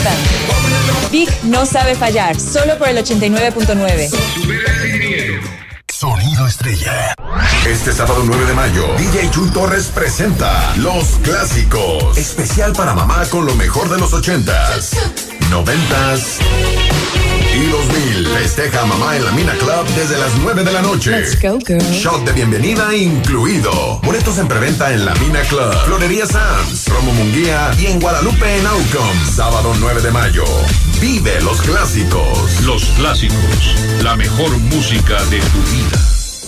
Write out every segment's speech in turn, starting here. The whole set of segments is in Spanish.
importante. Big no sabe fallar, solo por el 89.9. Sonido Estrella. Este sábado 9 de mayo, DJ Chuy Torres presenta Los Clásicos. Especial para mamá con lo mejor de los 80s, 90s y 2000. Festeja a mamá en la Mina Club desde las 9 de la noche. Let's go, girl. Shot de bienvenida incluido. Boletos en preventa en la Mina Club, Florería Sanz, Romo Munguía y en Guadalupe en Aucom. Sábado 9 de mayo. Vive los clásicos. Los Clásicos, la mejor música de tu vida.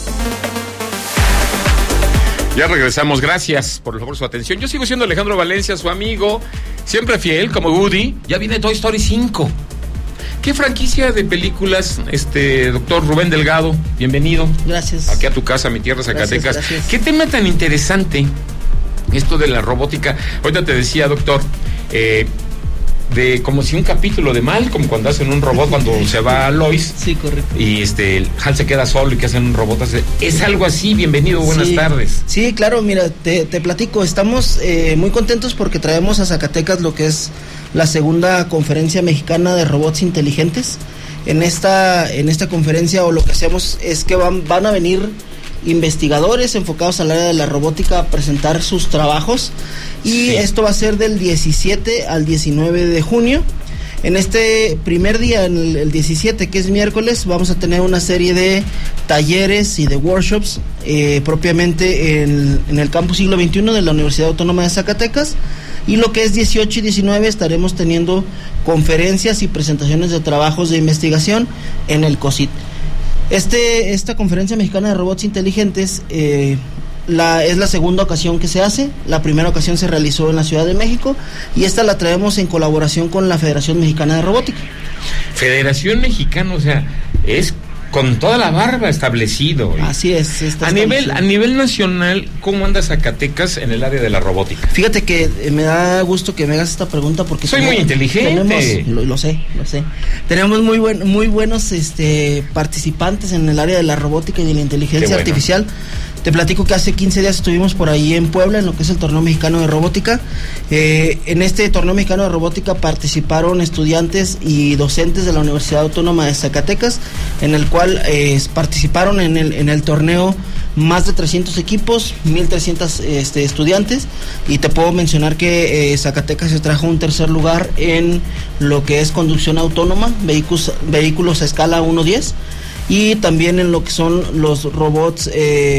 Ya regresamos, gracias por su atención. Yo sigo siendo Alejandro Valencia, su amigo, siempre fiel, como Woody. Ya viene Toy Story 5. ¿Qué franquicia de películas, doctor Rubén Delgado? Bienvenido. Gracias. Aquí a tu casa, mi tierra, Zacatecas. Gracias. ¿Qué tema tan interesante esto de la robótica? Ahorita te decía, doctor, de como si un capítulo de Mal, como cuando hacen un robot, cuando se va Lois. Sí, correcto. Y Hal se queda solo y que hacen un robot. Es algo así, bienvenido, buenas tardes. Sí, claro, mira, te platico, estamos muy contentos porque traemos a Zacatecas lo que es la segunda conferencia mexicana de robots inteligentes. En esta conferencia, o lo que hacemos es que van a venir investigadores enfocados al área de la robótica a presentar sus trabajos, y esto va a ser del 17 al 19 de junio. En este primer día, en el 17, que es miércoles, vamos a tener una serie de talleres y de workshops propiamente en el campus siglo XXI de la Universidad Autónoma de Zacatecas, y lo que es 18 y 19 estaremos teniendo conferencias y presentaciones de trabajos de investigación en el COSIT. Esta conferencia mexicana de robots inteligentes es la segunda ocasión que se hace. La primera ocasión se realizó en la Ciudad de México, y esta la traemos en colaboración con la Federación Mexicana de Robótica. Federación Mexicana, o sea, es con toda la barba establecido. Así es. A nivel nacional, ¿cómo anda Zacatecas en el área de la robótica? Fíjate que me da gusto que me hagas esta pregunta porque soy muy inteligente. Lo sé. Tenemos muy buenos participantes en el área de la robótica y de la inteligencia artificial. Te platico que hace 15 días estuvimos por ahí en Puebla, en lo que es el Torneo Mexicano de Robótica. En este Torneo Mexicano de Robótica participaron estudiantes y docentes de la Universidad Autónoma de Zacatecas, en el cual participaron en el torneo más de 300 equipos, 1,300 estudiantes, y te puedo mencionar que Zacatecas se trajo un tercer lugar en lo que es conducción autónoma, vehículos a escala 1:10, y también en lo que son los robots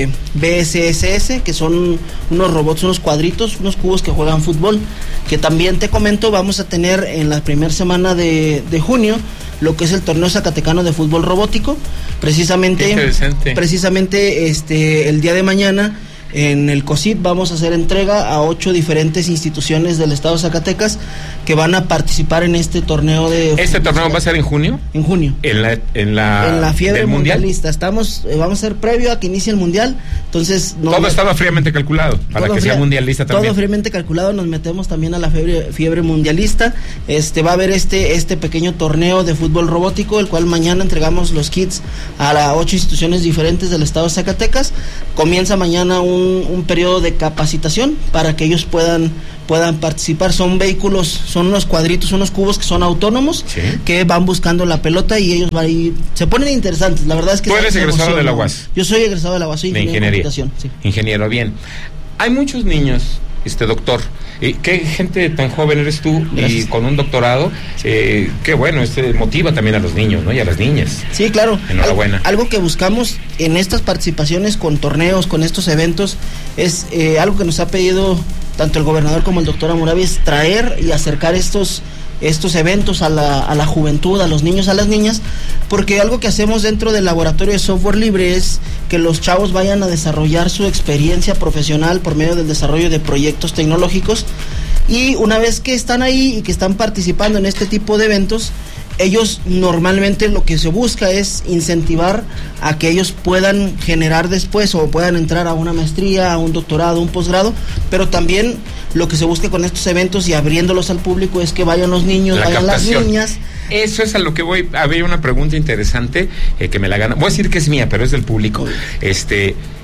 BSSS, que son unos robots, unos cuadritos, unos cubos que juegan fútbol, que también te comento, vamos a tener en la primera semana de junio lo que es el torneo zacatecano de fútbol robótico, precisamente el día de mañana. En el COSIT vamos a hacer entrega a 8 diferentes instituciones del estado de Zacatecas que van a participar en este torneo de... ¿Este torneo va a ser en junio? En junio. En la fiebre mundialista. Mundial. Vamos a ser previo a que inicie el mundial, entonces... Todo estaba fríamente calculado para que sea mundialista también. Todo fríamente calculado, nos metemos también a la fiebre mundialista. Va a haber este pequeño torneo de fútbol robótico, el cual mañana entregamos los kits a las 8 instituciones diferentes del estado de Zacatecas. Comienza mañana un periodo de capacitación para que ellos puedan participar. Son vehículos, son unos cuadritos, unos cubos que son autónomos, que van buscando la pelota y ellos van a ir, se ponen interesantes. La verdad es que... ¿Tú eres egresado de la UAS? Yo soy egresado de la UAS, soy de ingeniería. Sí. Ingeniero, bien. Hay muchos niños, doctor. ¿Qué gente tan joven eres tú? Gracias. Y con un doctorado? Qué bueno, motiva también a los niños, ¿no? Y a las niñas. Sí, claro. Enhorabuena. Algo que buscamos en estas participaciones con torneos, con estos eventos, es algo que nos ha pedido tanto el gobernador como el doctor Hammurabi, es traer y acercar estos eventos a la juventud, a los niños, a las niñas, porque algo que hacemos dentro del laboratorio de software libre es que los chavos vayan a desarrollar su experiencia profesional por medio del desarrollo de proyectos tecnológicos, y una vez que están ahí y que están participando en este tipo de eventos, ellos normalmente lo que se busca es incentivar a que ellos puedan generar después o puedan entrar a una maestría, a un doctorado, un posgrado, pero también lo que se busca con estos eventos y abriéndolos al público es que vayan los niños, vayan las niñas. Eso es a lo que voy. Había una pregunta interesante que me la gana. Voy a decir que es mía, pero es del público.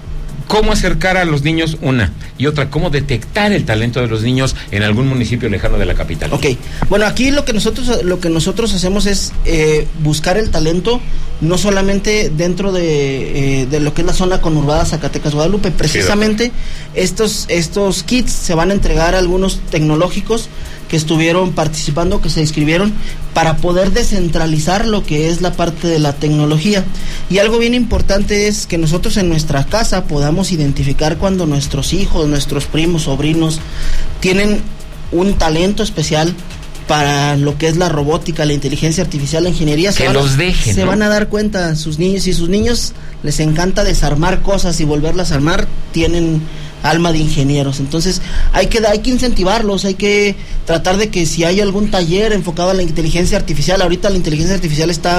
cómo acercar a los niños, una, y otra, cómo detectar el talento de los niños en algún municipio lejano de la capital. Ok, bueno, aquí lo que nosotros hacemos es buscar el talento, no solamente dentro de lo que es la zona conurbada Zacatecas-Guadalupe. Precisamente estos kits se van a entregar a algunos tecnológicos que estuvieron participando, que se inscribieron, para poder descentralizar lo que es la parte de la tecnología. Y algo bien importante es que nosotros en nuestra casa podamos identificar cuando nuestros hijos, nuestros primos, sobrinos tienen un talento especial para lo que es la robótica, la inteligencia artificial, la ingeniería. Se van a dar cuenta sus niños. Si sus niños les encanta desarmar cosas y volverlas a armar, tienen alma de ingenieros. Entonces hay que incentivarlos, hay que tratar de que si hay algún taller enfocado a la inteligencia artificial, ahorita la inteligencia artificial está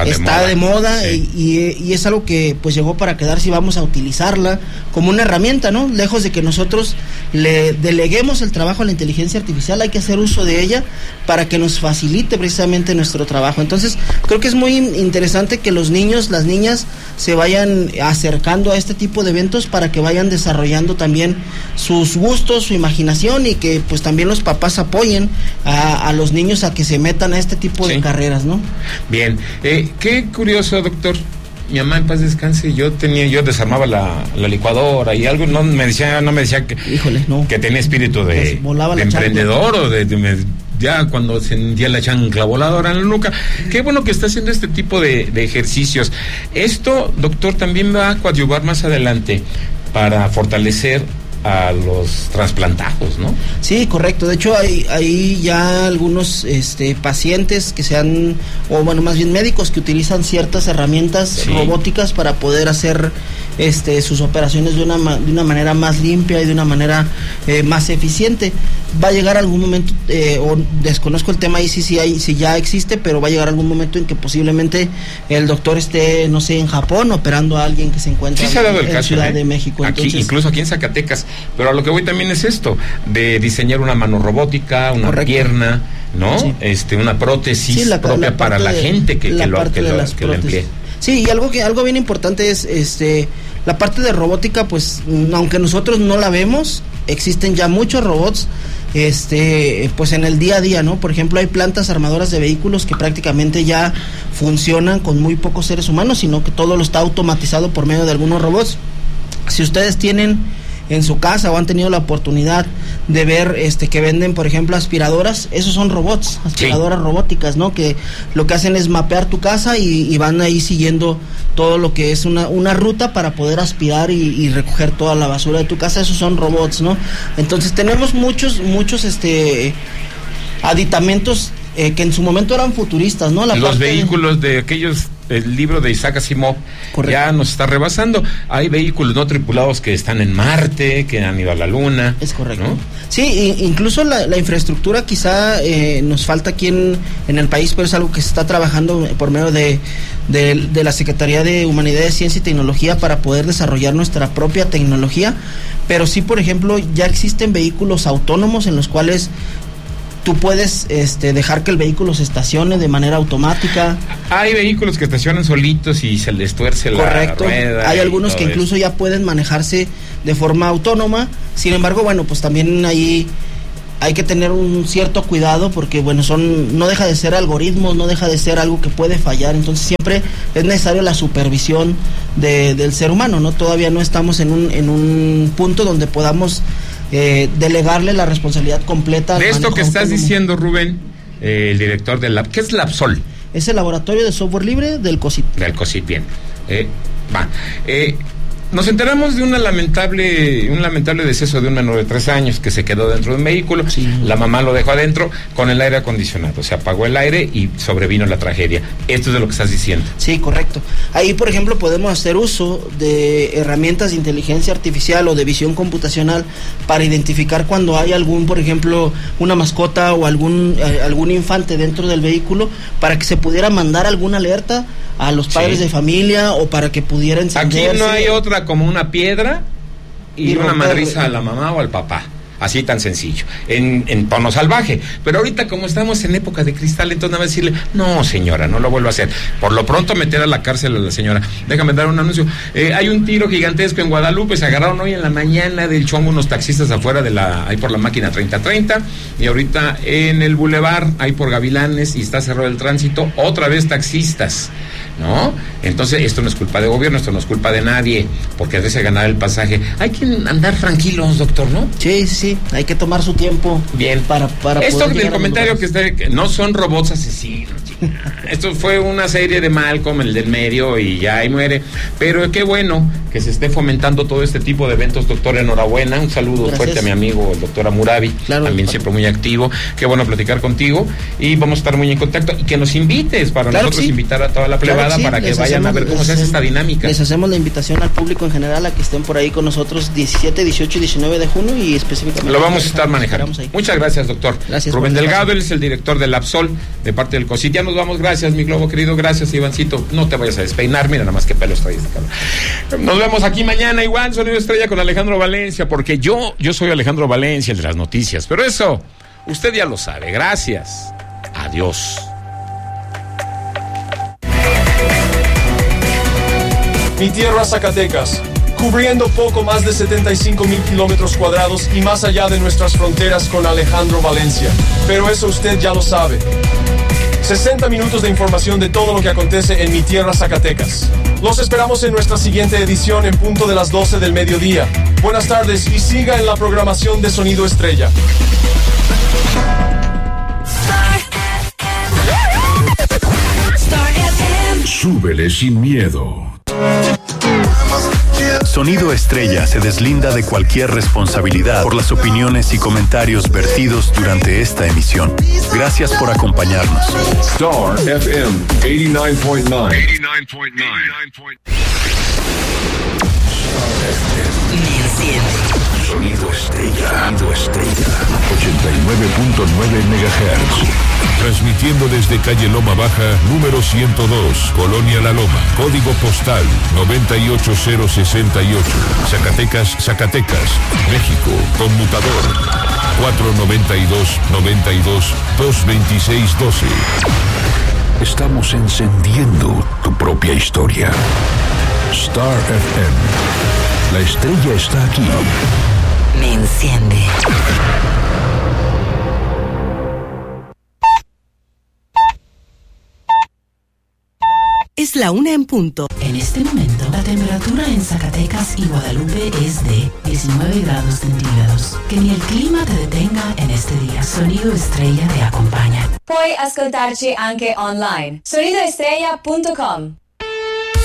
de moda, sí. y es algo que pues llegó para quedarse, y vamos a utilizarla como una herramienta, ¿no? Lejos de que nosotros le deleguemos el trabajo a la inteligencia artificial, hay que hacer uso de ella para que nos facilite precisamente nuestro trabajo. Entonces creo que es muy interesante que los niños, las niñas se vayan acercando a este tipo de eventos para que vayan desarrollando también sus gustos, su imaginación, y que pues también los papás apoyen a los niños a que se metan a este tipo de carreras, ¿no? Bien, qué curioso, doctor. Mi mamá, en paz descanse, yo desarmaba la licuadora y algo, no me decía que, híjole, no, que tenía espíritu de emprendedor chancla, o ya cuando sentía la chancla voladora en la nuca. Qué bueno que está haciendo este tipo de ejercicios. Esto, doctor, también va a coadyuvar más adelante para fortalecer a los trasplantados, ¿no? Sí, correcto. De hecho, hay ya algunos pacientes que más bien médicos que utilizan ciertas herramientas robóticas para poder hacer sus operaciones de una manera más limpia y de una manera más eficiente. Va a llegar algún momento, o desconozco el tema ahí si ya existe, pero va a llegar algún momento en que posiblemente el doctor esté, no sé, en Japón operando a alguien que se encuentra en Ciudad de México. Entonces, incluso aquí en Zacatecas. Pero a lo que voy también es esto, de diseñar una mano robótica, una pierna, ¿no? Sí. Una prótesis propia para la gente que lo emplee. Sí, y algo bien importante es la parte de robótica, pues aunque nosotros no la vemos, existen ya muchos robots pues en el día a día, ¿no? Por ejemplo, hay plantas armadoras de vehículos que prácticamente ya funcionan con muy pocos seres humanos, sino que todo lo está automatizado por medio de algunos robots. Si ustedes tienen en su casa o han tenido la oportunidad de ver que venden, por ejemplo, aspiradoras, esos son robots, aspiradoras robóticas, ¿no? Que lo que hacen es mapear tu casa y van ahí siguiendo todo lo que es una ruta para poder aspirar y recoger toda la basura de tu casa. Esos son robots, ¿no? Entonces tenemos muchos aditamentos que en su momento eran futuristas, ¿no? Los vehículos de aquellos, el libro de Isaac Asimov, ya nos está rebasando. Hay vehículos no tripulados que están en Marte, que han ido a la Luna. Es correcto, ¿no? Sí, incluso la infraestructura quizá nos falta aquí en el país, pero es algo que se está trabajando por medio de la Secretaría de Humanidades, Ciencia y Tecnología para poder desarrollar nuestra propia tecnología. Pero sí, por ejemplo, ya existen vehículos autónomos en los cuales tú puedes dejar que el vehículo se estacione de manera automática. Hay vehículos que estacionan solitos y se les tuerce la rueda. Hay algunos que incluso ya pueden manejarse de forma autónoma. Sin embargo, bueno, pues también ahí hay que tener un cierto cuidado porque, bueno, no deja de ser algoritmos, no deja de ser algo que puede fallar. Entonces siempre es necesario la supervisión del ser humano, ¿no? Todavía no estamos en un punto donde podamos delegarle la responsabilidad completa. De esto que estás diciendo, Rubén, el director del Lab, ¿qué es LabSol? Es el laboratorio de software libre del COSIT. Del COSIT, bien. Nos enteramos de un lamentable deceso de un menor de 3 años que se quedó dentro de un vehículo. Sí. La mamá lo dejó adentro con el aire acondicionado. Se apagó el aire y sobrevino la tragedia. Esto es de lo que estás diciendo. Sí, correcto. Ahí, por ejemplo, podemos hacer uso de herramientas de inteligencia artificial o de visión computacional para identificar cuando hay por ejemplo, una mascota o algún infante dentro del vehículo, para que se pudiera mandar alguna alerta a los padres de familia o para que pudiera encenderse. Aquí no hay otra como una piedra y una madriza a la mamá o al papá. Así tan sencillo, en tono salvaje. Pero ahorita como estamos en época de cristal, entonces nada más decirle, no señora, no lo vuelvo a hacer. Por lo pronto meter a la cárcel a la señora. Déjame dar un anuncio. Hay un tiro gigantesco en Guadalupe, se agarraron hoy en la mañana del chongo unos taxistas afuera ahí por la máquina 3030, y ahorita en el bulevar, ahí por Gavilanes, y está cerrado el tránsito, otra vez taxistas, ¿no? Entonces esto no es culpa de gobierno, esto no es culpa de nadie, porque a veces ganar el pasaje. Hay que andar tranquilos, doctor, ¿no? Sí, hay que tomar su tiempo. Bien. Para esto del comentario que no son robots asesinos. Esto fue una serie de Malcolm, el del medio, y ya ahí muere. Pero qué bueno que se esté fomentando todo este tipo de eventos, doctor. Enhorabuena. Un saludo fuerte a mi amigo, el doctor Amurabi, también siempre muy activo. Qué bueno platicar contigo, y vamos a estar muy en contacto. Y que nos invites para nosotros invitar a toda la plebada para que vayan a ver cómo se hace esta dinámica. Les hacemos la invitación al público en general a que estén por ahí con nosotros 17, 18 y 19 de junio, y específicamente lo vamos a estar manejando. Muchas gracias, doctor. Gracias. Rubén Delgado, él es el director del Absol, de parte del COSIT. Ya nos vamos, gracias, mi globo querido, gracias, Ivancito. No te vayas a despeinar, mira nada más qué pelos traes de cabrón. Nos vemos aquí mañana, igual, Sonido Estrella con Alejandro Valencia, porque yo soy Alejandro Valencia, el de las noticias, pero eso, usted ya lo sabe. Gracias. Adiós. Mi tierra, Zacatecas, cubriendo poco más de 75,000 kilómetros cuadrados y más allá de nuestras fronteras con Alejandro Valencia. Pero eso usted ya lo sabe. 60 minutos de información de todo lo que acontece en mi tierra, Zacatecas. Los esperamos en nuestra siguiente edición en punto de las 12 del mediodía. Buenas tardes y siga en la programación de Sonido Estrella. Súbele sin miedo. Sonido Estrella se deslinda de cualquier responsabilidad por las opiniones y comentarios vertidos durante esta emisión. Gracias por acompañarnos. Star FM 89.9. Sonido Estrella. 89.9 MHz. Transmitiendo desde calle Loma Baja, número 102, Colonia La Loma. Código postal 98068. Zacatecas, México. Conmutador 492-92-226-12. Estamos encendiendo tu propia historia. Star FM. La estrella está aquí. Me enciende. Es la 1 en punto. En este momento, la temperatura en Zacatecas y Guadalupe es de 19 grados centígrados. Que ni el clima te detenga en este día. Sonido Estrella te acompaña. Puoi ascoltarci anche online. Sonidoestrella.com